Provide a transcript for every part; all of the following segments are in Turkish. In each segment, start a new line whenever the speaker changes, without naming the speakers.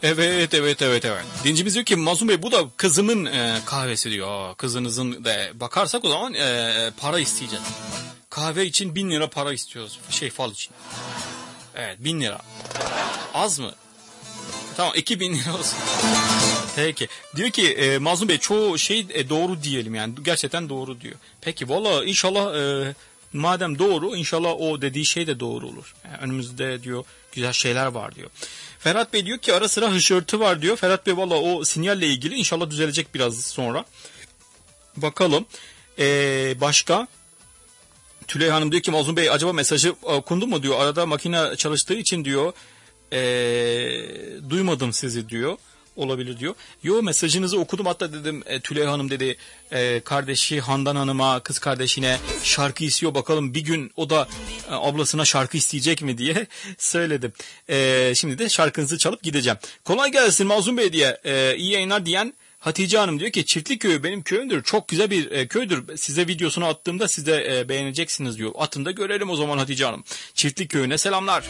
Evet. Dincimiz diyor ki Mazlum Bey bu da kızımın kahvesi diyor. Kızınızın da bakarsak o zaman para isteyeceğiz. Kahve için 1000 lira para istiyoruz. Fal için. Evet 1000 lira. Az mı? Tamam 2000 lira olsun. Peki. Diyor ki Mazlum Bey çoğu şey doğru diyelim yani. Gerçekten doğru diyor. Peki valla inşallah madem doğru inşallah o dediği şey de doğru olur. Yani önümüzde diyor güzel şeyler var diyor. Ferhat Bey diyor ki ara sıra hışırtı var diyor. Ferhat Bey valla o sinyalle ilgili inşallah düzelecek biraz sonra. Bakalım. Başka? Tülay Hanım diyor ki Mazlum Bey acaba mesajı okundu mu diyor. Arada makine çalıştığı için diyor duymadım sizi diyor. Olabilir diyor. Yo mesajınızı okudum hatta dedim Tülay Hanım dedi kardeşi Handan Hanım'a kız kardeşine şarkı istiyor bakalım bir gün o da ablasına şarkı isteyecek mi diye söyledim. Şimdi de şarkınızı çalıp gideceğim. Kolay gelsin Mazlum Bey diye iyi yayınlar diyen Hatice Hanım diyor ki Çiftlik Köyü benim köyümdür. Çok güzel bir köydür. Size videosunu attığımda siz de beğeneceksiniz diyor. Atın da görelim o zaman Hatice Hanım. Çiftlik Köyü'ne selamlar.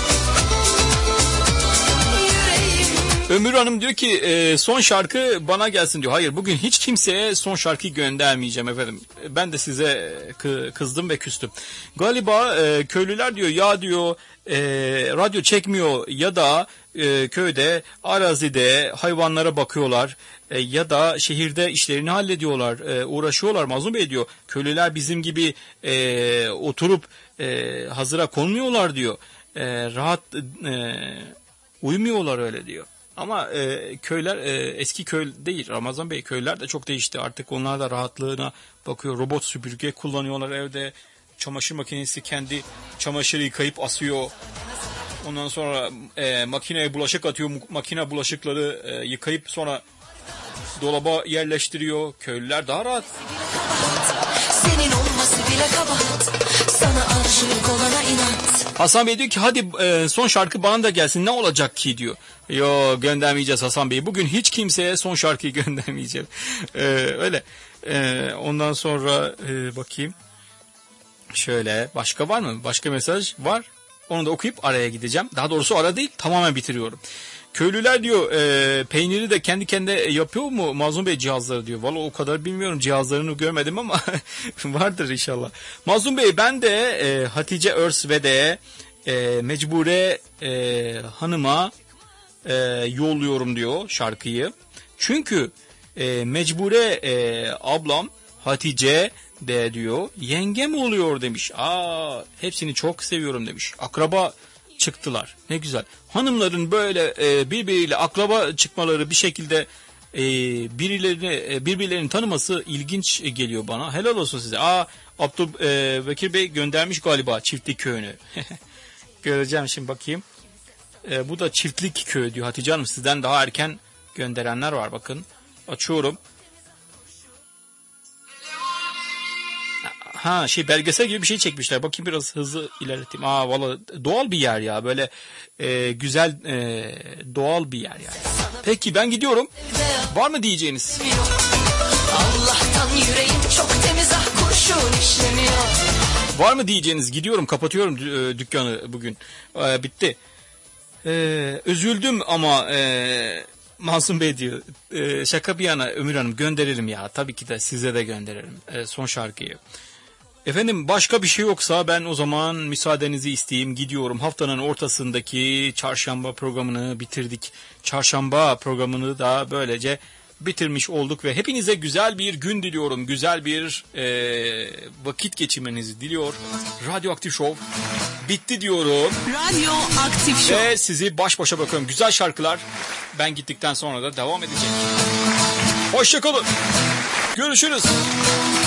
Ömür Hanım diyor ki son şarkı bana gelsin diyor. Hayır bugün hiç kimseye son şarkıyı göndermeyeceğim efendim. Ben de size kızdım ve küstüm. Galiba köylüler diyor ya diyor radyo çekmiyor ya da köyde arazide hayvanlara bakıyorlar ya da şehirde işlerini hallediyorlar uğraşıyorlar Mazlum Bey diyor. Köylüler bizim gibi oturup hazıra konmuyorlar diyor. Rahat uyumuyorlar öyle diyor. Ama köyler eski köy değil Ramazan Bey köyler de çok değişti artık onlar da rahatlığına bakıyor robot süpürge kullanıyorlar evde çamaşır makinesi kendi çamaşırı yıkayıp asıyor ondan sonra makineye bulaşık atıyor makine bulaşıkları yıkayıp sonra dolaba yerleştiriyor köylüler daha rahat. Senin olması bile kabahat sana aşık olana inat. Hasan Bey diyor ki hadi son şarkı bana da gelsin ne olacak ki diyor. Yo göndermeyeceğiz Hasan Bey. Bugün hiç kimseye son şarkıyı göndermeyeceğim. Öyle. Ondan sonra bakayım. Şöyle başka var mı? Başka mesaj var. Onu da okuyup araya gideceğim. Daha doğrusu ara değil tamamen bitiriyorum. Köylüler diyor peyniri de kendi kendine yapıyor mu Mazlum Bey cihazları diyor. Vallahi o kadar bilmiyorum cihazlarını görmedim ama vardır inşallah. Mazlum Bey ben de Hatice Örs ve de Mecbure Hanım'a yolluyorum diyor şarkıyı. Çünkü Mecbure ablam Hatice de diyor yengem oluyor demiş. Hepsini çok seviyorum demiş. Akraba çıktılar. Ne güzel. Hanımların böyle birbiriyle akraba çıkmaları bir şekilde birbirlerini tanıması ilginç geliyor bana. Helal olsun size. Abdülbekir Bey göndermiş galiba Çiftlik Köyü'nü. Göreceğim şimdi bakayım. Bu da Çiftlik Köyü diyor Hatice Hanım. Sizden daha erken gönderenler var bakın. Açıyorum. Belgesel gibi bir şey çekmişler. Bakayım biraz hızlı ilerleteyim. Valla doğal bir yer ya. Böyle güzel doğal bir yer yani. Peki ben gidiyorum. Var mı diyeceğiniz? Allah'tan yüreğim çok temiz kurşun işlemiyor. Var mı diyeceğiniz? Gidiyorum kapatıyorum dükkanı bugün. Bitti. Üzüldüm ama Mazlum Bey diyor. Şaka bir yana Ömür Hanım gönderelim ya. Tabii ki de size de gönderelim son şarkıyı. Efendim başka bir şey yoksa ben o zaman müsaadenizi isteyeyim gidiyorum. Haftanın ortasındaki çarşamba programını bitirdik. Çarşamba programını da böylece bitirmiş olduk ve hepinize güzel bir gün diliyorum. Güzel bir vakit geçirmenizi diliyor. Radyoaktif Show bitti diyorum. Radyoaktif Show. Ve sizi baş başa bırakıyorum. Güzel şarkılar ben gittikten sonra da devam edecek. Hoşça kalın. Görüşürüz.